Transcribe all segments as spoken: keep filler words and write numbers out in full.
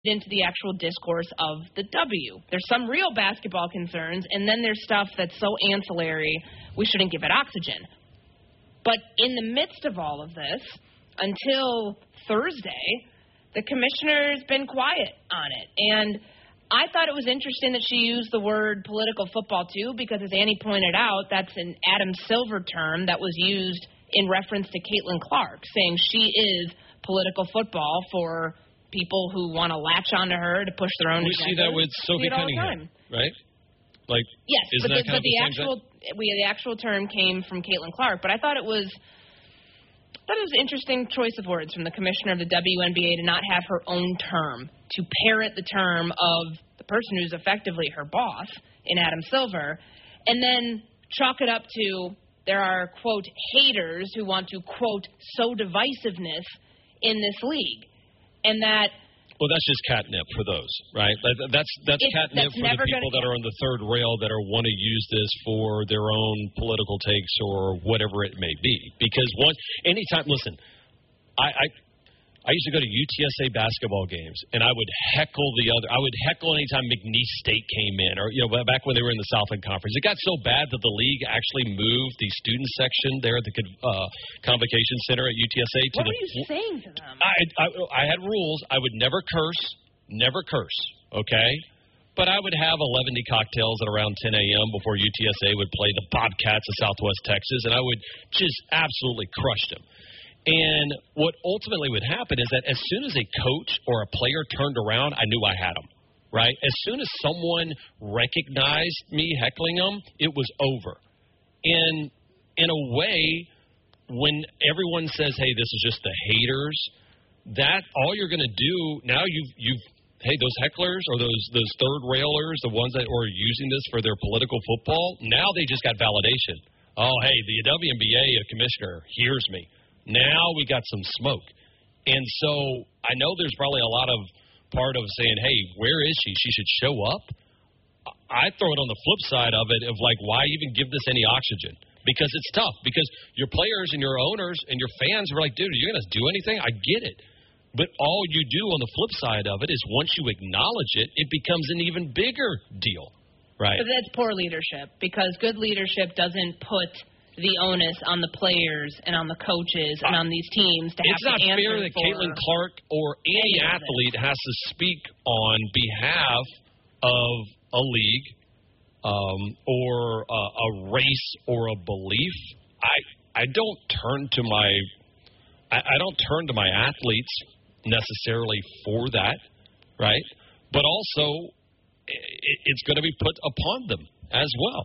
into the actual discourse of the W. There's some real basketball concerns, and then there's stuff that's so ancillary we shouldn't give it oxygen. But in the midst of all of this, until Thursday, the commissioner's been quiet on it. And I thought it was interesting that she used the word political football, too, because as Annie pointed out, that's an Adam Silver term that was used in reference to Caitlin Clark, saying she is political football for people who want to latch onto her to push their own we agenda. see that with Sophie Cunningham, right? Like, yes, isn't but that the, kind but of the the actual we the actual term came from Caitlin Clark. But I thought it was I thought it was an interesting choice of words from the commissioner of the W N B A to not have her own term, to parrot the term of the person who's effectively her boss in Adam Silver, and then chalk it up to there are, quote, haters who want to, quote, sow divisiveness in this league. And that... Well, that's just catnip for those, right? That's that's catnip that's for the people that are on the third rail that are want to use this for their own political takes or whatever it may be. Because one, anytime, listen, I, I I used to go to U T S A basketball games, and I would heckle the other. I would heckle anytime McNeese State came in, or you know, back when they were in the Southland Conference. It got so bad that the league actually moved the student section there at the uh, Convocation Center at U T S A to what the. What were you saying to them? I, I I had rules. I would never curse, never curse. Okay. But I would have eleven cocktails at around ten a.m. before U T S A would play the Bobcats of Southwest Texas, and I would just absolutely crush them. And what ultimately would happen is that as soon as a coach or a player turned around, I knew I had them, right? As soon as someone recognized me heckling them, it was over. And in a way, when everyone says, hey, this is just the haters, that all you're going to do, now you've, you've, hey, those hecklers or those, those third railers, the ones that are using this for their political football, now they just got validation. Oh, hey, the W N B A commissioner hears me. Now we got some smoke. And so I know there's probably a lot of part of saying, hey, where is she? She should show up. I throw it on the flip side of it of like, why even give this any oxygen? Because it's tough. Because your players and your owners and your fans are like, dude, are you going to do anything? I get it. But all you do on the flip side of it is once you acknowledge it, it becomes an even bigger deal, right? But that's poor leadership because good leadership doesn't put the onus on the players and on the coaches and on these teams to have it's not to answer fair that for Caitlin Clark or any athlete has to speak on behalf of a league um, or a, a race or a belief. I I don't turn to my I, I don't turn to my athletes necessarily for that, right? But also, it, it's going to be put upon them as well.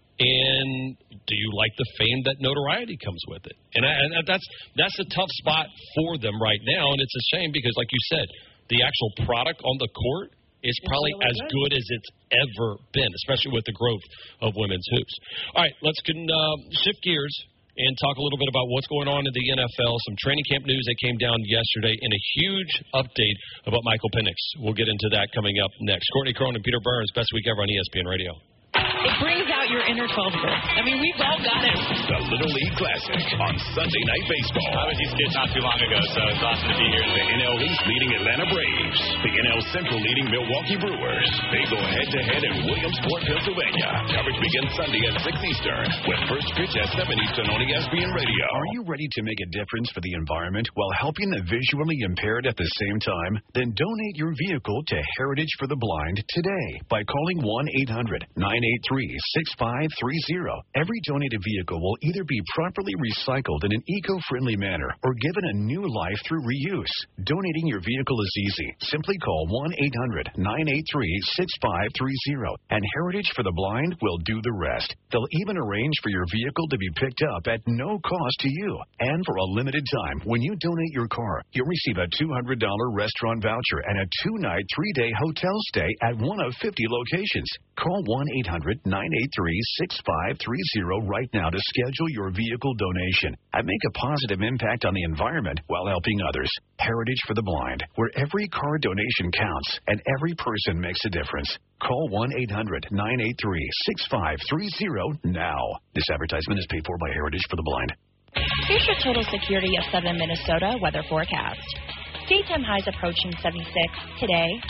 And do you like the fame that notoriety comes with it? And, I, and that's that's a tough spot for them right now, and it's a shame because, like you said, the actual product on the court is probably really as good. good as it's ever been, especially with the growth of women's hoops. All right, let's can, uh, shift gears and talk a little bit about what's going on in the N F L, some training camp news that came down yesterday, and a huge update about Michael Penix. We'll get into that coming up next. Courtney Crone and Peter Burns, Best Week Ever on E S P N Radio. It brings out your inner twelve-year-old. I mean, we've all got it. The Little League Classic on Sunday Night Baseball. I was these kids not too long ago, so it's awesome to be here. The N L East leading Atlanta Braves. The N L Central leading Milwaukee Brewers. They go head-to-head in Williamsport, Pennsylvania. Coverage begins Sunday at six Eastern with first pitch at seven Eastern on E S P N Radio. Are you ready to make a difference for the environment while helping the visually impaired at the same time? Then donate your vehicle to Heritage for the Blind today by calling one eight hundred nine eight three six five three zero. Every donated vehicle will either be properly recycled in an eco-friendly manner or given a new life through reuse. Donating your vehicle is easy. Simply call one eight hundred nine eight three six five three zero, and Heritage for the Blind will do the rest. They'll even arrange for your vehicle to be picked up at no cost to you. And for a limited time, when you donate your car, you'll receive a two hundred dollars restaurant voucher and a two-night, three-day hotel stay at one of fifty locations. Call one eight hundred nine eight three six five three zero right now to schedule your vehicle donation and make a positive impact on the environment while helping others. Heritage for the Blind, where every car donation counts and every person makes a difference. Call one eight hundred nine eight three six five three zero now. This advertisement is paid for by Heritage for the Blind. Here's your Total Security of Southern Minnesota weather forecast. Daytime highs approaching seventy-six today.